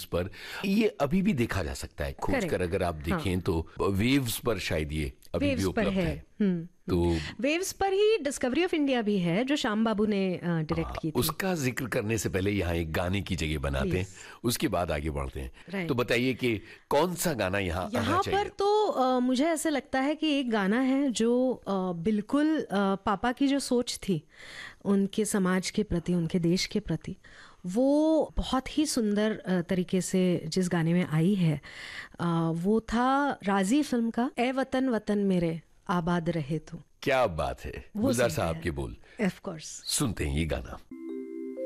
Waves पर, ये अभी भी देखा जा सकता है खोज कर, अगर आप देखें तो वेव्स पर शायद ये अभी भी उपलब्ध है। तो वेव्स पर ही डिस्कवरी ऑफ इंडिया भी है, जो श्याम बाबू ने डायरेक्ट की थी। उसका जिक्र करने से पहले यहाँ एक गाने की जगह बनाते हैं, उसके बाद आगे बढ़ते हैं। तो बताइए कि कौन सा गाना यहाँ आना चाहिए? पर तो मुझे ऐसे लगता है कि एक गाना है जो बिल्कुल पापा की जो सोच थी उनके समाज के प्रति, उनके देश के प्रति, वो बहुत ही सुंदर तरीके से जिस गाने में आई है, वो था राजी फिल्म का ए वतन वतन मेरे आबाद रहे तू। क्या बात है, गुलजार साहब के बोल। ऑफ कोर्स सुनते हैं ये गाना।